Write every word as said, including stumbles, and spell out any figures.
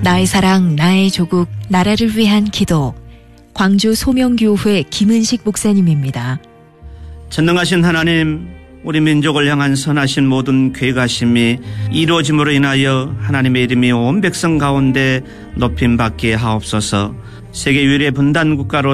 나의 사랑, 나의 조국, 나라를 위한 기도. 광주 소명교회 김은식 목사님입니다. 전능하신 하나님, 우리 민족을 향한 선하신 모든 계획하심이 이루어짐으로 인하여 하나님의 이름이 온 백성 가운데 높임받게 하옵소서. 세계 유일의 분단 국가로